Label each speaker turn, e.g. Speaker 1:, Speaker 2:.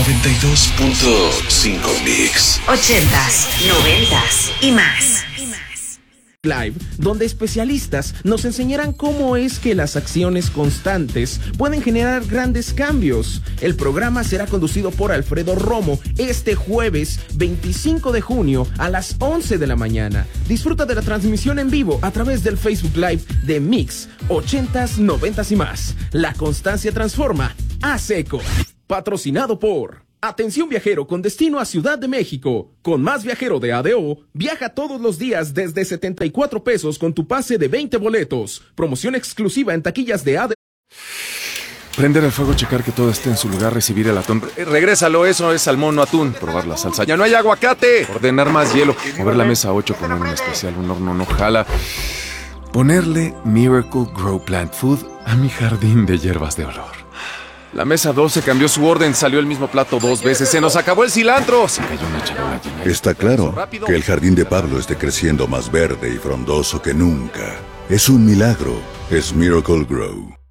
Speaker 1: 92.5 Mix.
Speaker 2: 80s, 90s y más.
Speaker 3: Live, donde especialistas nos enseñarán cómo es que las acciones constantes pueden generar grandes cambios. El programa será conducido por Alfredo Romo este jueves 25 de junio a las 11 de la mañana. Disfruta de la transmisión en vivo a través del Facebook Live de Mix 80s, 90s y más. La constancia transforma. Haz eco. Patrocinado por... Atención viajero con destino a Ciudad de México. Con Más Viajero de ADO, viaja todos los días desde 74 pesos con tu pase de 20 boletos. Promoción exclusiva en taquillas de ADO.
Speaker 4: Prender el fuego, checar que todo esté en su lugar, recibir el atún. Regrésalo, eso es salmón, no atún. Probar la salsa. ¡Ya no hay aguacate! Ordenar más hielo. Mover la mesa 8, poner un especial, un horno no jala. Ponerle Miracle Grow Plant Food a mi jardín de hierbas de olor. La mesa 12 cambió su orden, salió el mismo plato 2 veces, se nos acabó el cilantro. Se cayó una charola llena.
Speaker 5: Está claro que el jardín de Pablo esté creciendo más verde y frondoso que nunca. Es un milagro, es Miracle Grow.